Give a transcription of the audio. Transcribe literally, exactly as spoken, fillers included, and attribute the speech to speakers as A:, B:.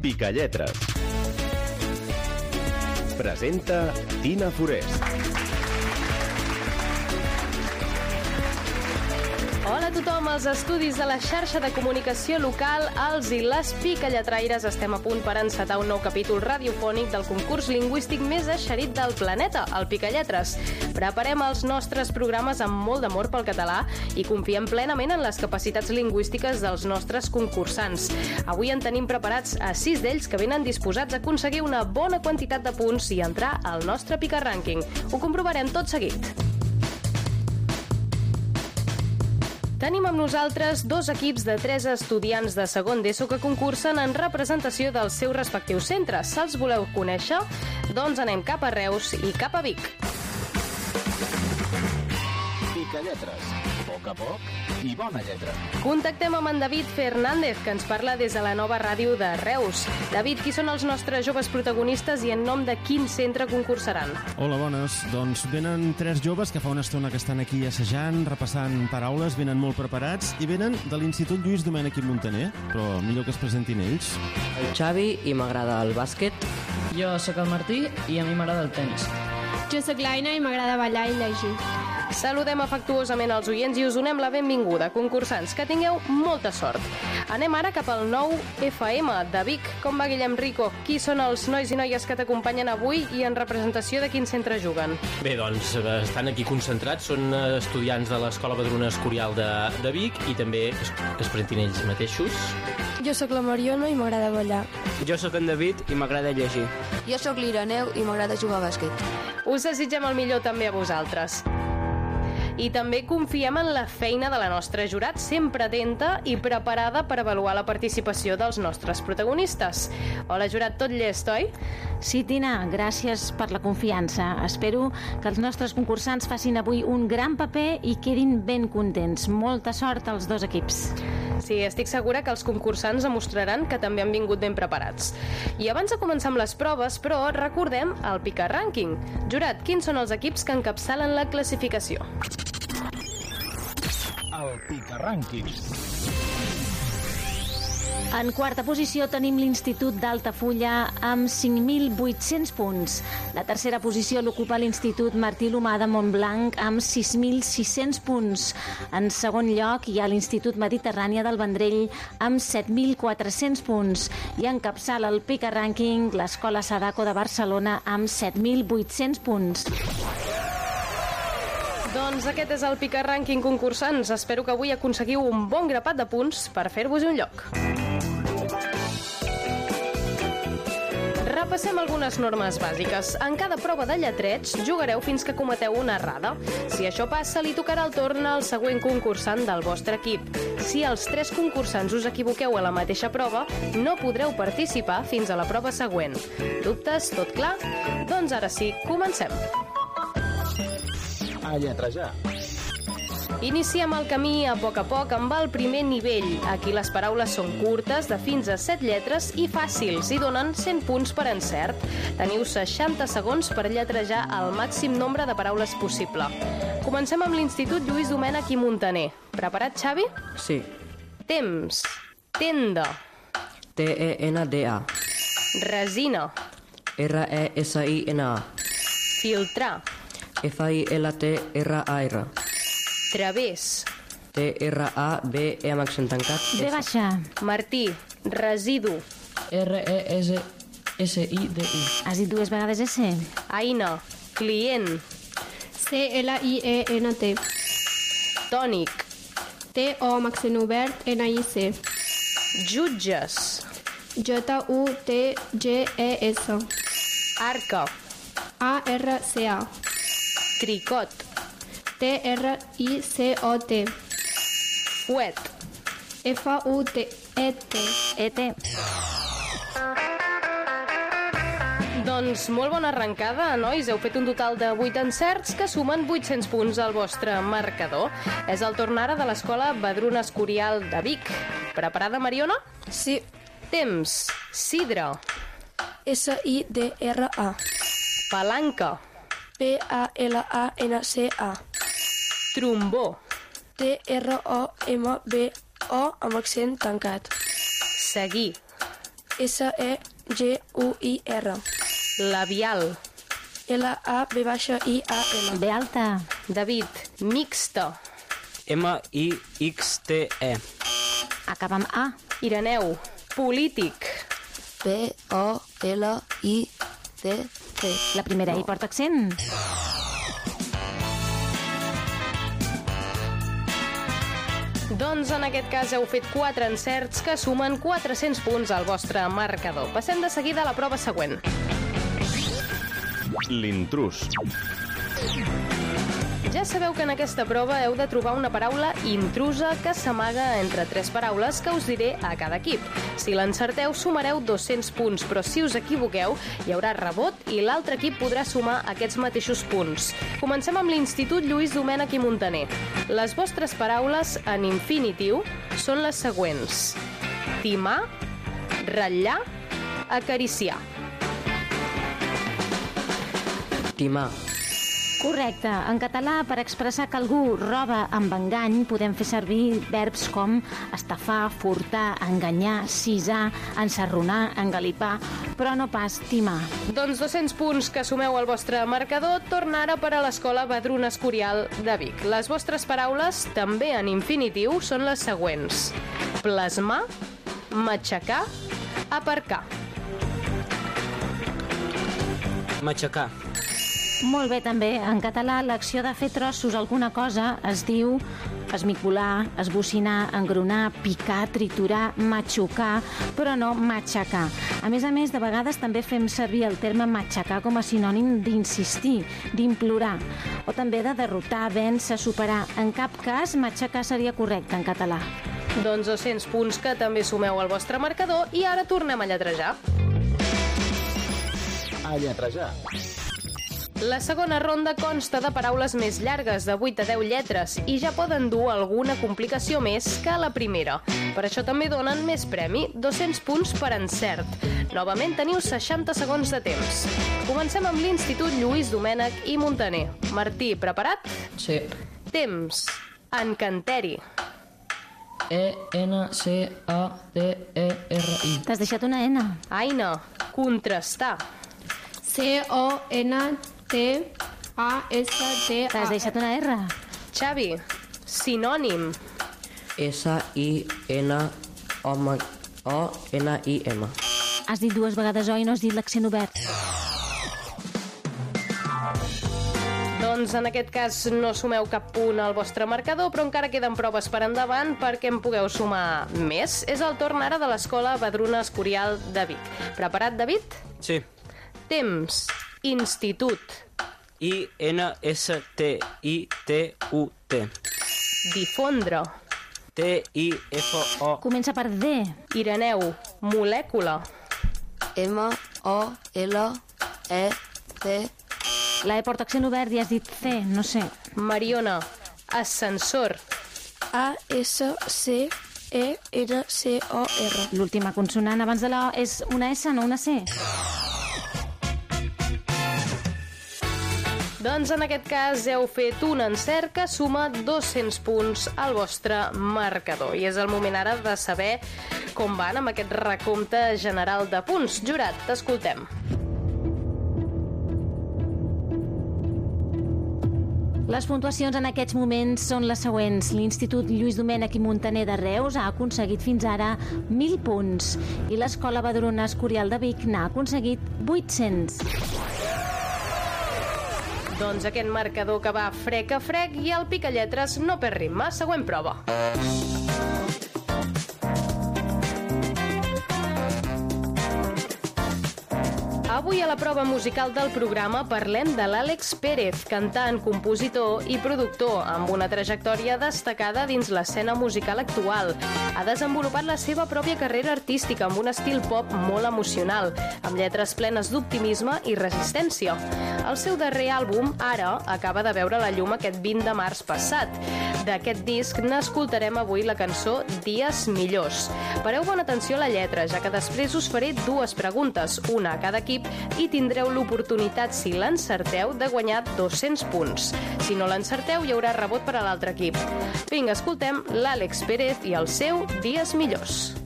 A: Picalletres. Presenta Tina Forest.
B: Hola a tothom, als estudis de la xarxa de comunicació local, els i les picalletraires estem a punt per encetar un nou capítol radiofònic del concurs lingüístic més eixerit del planeta, el Picalletres. Preparem els nostres programes amb molt d'amor pel català i confiem plenament en les capacitats lingüístiques dels nostres concursants. Avui en tenim preparats a sis d'ells que venen disposats a aconseguir una bona quantitat de punts i entrar al nostre Picarrànquing. Ho comprovarem tot seguit. Tenim amb nosaltres dos equips de tres estudiants de segon d'ESO que concursen en representació dels seus respectius centres. Se'ls voleu conèixer? Doncs anem cap a Reus i cap a Vic.
C: Picalletres, a poc a poc i bona lletra.
B: Contactem amb en David Fernández, que ens parla des de la nova ràdio de Reus. David, qui són els nostres joves protagonistes i en nom de quin centre concursaran?
D: Hola, bones. Doncs venen tres joves que fa una estona que estan aquí assajant, repassant paraules, venen molt preparats i venen de l'Institut Lluís Domènech i Muntaner, però millor que es presentin ells.
E: El Xavi i m'agrada el bàsquet.
F: Jo sóc el Martí i a mi m'agrada el tenis.
G: Jo sóc l'Aina i m'agrada ballar i llegir.
B: Saludem afectuosament els oients i us donem la benvinguda, concursants, que tingueu molta sort. Anem ara cap al nou F M de Vic. Com va, Guillem Rico? Qui són els nois i noies que t'acompanyen avui i en representació de quin centre juguen?
H: Bé, doncs estan aquí concentrats, són estudiants de l'Escola Badruna Escorial de, de Vic i també que es, que es presentin ells mateixos.
G: Jo sóc la Mariona i m'agrada ballar.
E: Jo sóc en David i m'agrada llegir.
I: Jo sóc l'Ireneu i m'agrada jugar a bàsquet.
B: Us desitgem el millor també a vosaltres. I també confiem en la feina de la nostra jurat, sempre atenta i preparada per avaluar la participació dels nostres protagonistes. Hola, jurat, tot llest, oi?
J: Sí, Tina, gràcies per la confiança. Espero que els nostres concursants facin avui un gran paper i quedin ben contents. Molta sort als dos equips.
B: Sí, estic segura que els concursants demostraran que també han vingut ben preparats. I abans de començar amb les proves, però, recordem el Picarrànquing. Jurat, quins són els equips que encapçalen la classificació?
C: El Picarrànquing.
J: En quarta posició tenim l'Institut d'Altafulla amb cinc mil vuit-cents punts. La tercera posició l'ocupa l'Institut Martí l'Humà de Montblanc amb sis mil sis-cents punts. En segon lloc hi ha l'Institut Mediterrània del Vendrell amb set mil quatre-cents punts. I encapçala el Picarrànquing l'Escola Sadako de Barcelona amb set mil vuit-cents punts.
B: Doncs aquest és el Picarrànquing, concursants. Espero que avui aconseguiu un bon grapat de punts per fer-vos un lloc. Repassem algunes normes bàsiques. En cada prova de lletreig jugareu fins que cometeu una errada. Si això passa, li tocarà el torn al següent concursant del vostre equip. Si els tres concursants us equivoqueu a la mateixa prova, no podreu participar fins a la prova següent. Dubtes? Tot clar? Doncs ara sí, comencem.
C: A lletrejar.
B: Iniciem el camí a poc a poc amb el primer nivell. Aquí les paraules són curtes, de fins a set lletres i fàcils, i donen cent punts per encert. Teniu seixanta segons per lletrejar el màxim nombre de paraules possible. Comencem amb l'Institut Lluís Domènech i Muntaner. Preparat, Xavi?
E: Sí.
B: Temps. Tenda.
E: T E N D A.
B: Resina.
E: R E S I N A.
B: Filtrar.
E: F I L T R A R.
B: Través.
E: T R A B E amb accent tancat.
J: V baixa.
B: Martí. Residu.
F: R E S S I D U.
J: Has dit dues vegades S?
B: Aina. Client.
G: C L I E N T.
B: Tònic.
G: T O amb accent obert N I C.
B: Jutges.
G: J U T G E S.
B: Arca.
G: A R C A.
B: Tricot.
G: T R I C O T.
B: Fuet.
G: F U T E T.
J: E T.
B: Doncs molt bona arrencada, nois. Heu fet un total de vuit encerts que sumen vuit-cents punts al vostre marcador. És el torn ara de l'Escola Badruna Escorial de Vic. Preparada, Mariona?
I: Sí.
B: Temps. Sidra.
I: S I D R A.
B: Palanca.
I: P A L A N C A.
B: Trombó.
I: T R O M B O amb accent tancat.
B: Seguir.
I: S E G U I R.
B: Labial.
I: L A B baixa I A L.
J: B alta.
B: David, mixta.
K: M I X T E.
J: Acaba amb A.
B: Ireneu, polític.
I: P O L I T C.
J: La primera I porta accent.
B: Doncs en aquest cas heu fet quatre encerts que sumen quatre-cents punts al vostre marcador. Passem de seguida a la prova següent.
A: L'intrús.
B: Ja sabeu que en aquesta prova heu de trobar una paraula intrusa que s'amaga entre tres paraules que us diré a cada equip. Si l'encerteu, sumareu dos-cents punts, però si us equivoqueu, hi haurà rebot i l'altre equip podrà sumar aquests mateixos punts. Comencem amb l'Institut Lluís Domènech i Muntaner. Les vostres paraules en infinitiu són les següents: timar, ratllar, acariciar.
E: Timar.
J: Correcte. En català, per expressar que algú roba amb engany, podem fer servir verbs com estafar, furtar, enganyar, cisar, ensarronar, engalipar, però no pas timar.
B: Doncs dos-cents punts que sumeu al vostre marcador. Torna ara per a l'Escola Vedruna Escorial de Vic. Les vostres paraules, també en infinitiu, són les següents: plasmar, matxacar, aparcar.
K: Matxacar.
J: Molt bé, també. En català, l'acció de fer trossos alguna cosa es diu esmicolar, esbocinar, engronar, picar, triturar, matxucar, però no matxacar. A més a més, de vegades també fem servir el terme matxacar com a sinònim d'insistir, d'implorar, o també de derrotar, vèncer, superar. En cap cas, matxacar seria correcte en català.
B: Doncs dos-cents punts que també sumeu al vostre marcador i ara tornem a lletrejar.
C: A lletrejar.
B: La segona ronda consta de paraules més llargues, de vuit a deu lletres, i ja poden dur alguna complicació més que la primera. Per això també donen més premi, dos-cents punts per encert. Novament teniu seixanta segons de temps. Comencem amb l'Institut Lluís Domènech i Muntaner. Martí, preparat?
F: Sí.
B: Temps. Encanteri.
F: E N C A T E R I.
J: T'has deixat una N.
B: Aina. Contrastar.
G: C O N T A S T A.
J: T'has deixat una R.
B: Xavi. Sinònim.
E: S I N O N I M.
J: Has dit dues vegades O i no has dit l'accent obert.
B: Doncs en aquest cas no sumeu cap punt al vostre marcador, però encara queden proves per endavant perquè en pugueu sumar més. És el torn ara de l'Escola Vedruna Escorial de Vic. Preparat, David?
K: Sí.
B: Temps. Institut.
K: I N S T I T U T.
B: Difondre.
K: T I F O.
J: Comença per D.
B: Ireneu. Molècula.
I: M O L E C.
J: La E porta accent obert i has dit C, no sé.
B: Mariona. Ascensor.
I: A S C E R C O R.
J: L'última consonant abans de la O és una S, no una C.
B: Doncs en aquest cas heu fet un encert que suma dos-cents punts al vostre marcador. I és el moment ara de saber com van amb aquest recompte general de punts. Jurat, t'escoltem.
J: Les puntuacions en aquests moments són les següents. L'Institut Lluís Domènech i Muntaner de Reus ha aconseguit fins ara mil punts i l'Escola Vedruna Escorial de Vic n'ha aconseguit vuit-cents.
B: Doncs aquest marcador que va frec a frec i el Picalletres no perd ritme. Següent prova. Avui a la prova musical del programa parlem de l'Àlex Pérez, cantant, compositor i productor amb una trajectòria destacada dins l'escena musical actual. Ha desenvolupat la seva pròpia carrera artística amb un estil pop molt emocional, amb lletres plenes d'optimisme i resistència. El seu darrer àlbum, Ara, acaba de veure la llum aquest vint de març passat. D'aquest disc n'escoltarem avui la cançó Dies millors. Pareu bona atenció a la lletra, ja que després us faré dues preguntes, una a cada equip, i tindreu l'oportunitat, si l'encerteu, de guanyar dos-cents punts. Si no l'encerteu, hi haurà rebot per a l'altre equip. Vinga, escoltem l'Àlex Pérez i el seu Dies millors.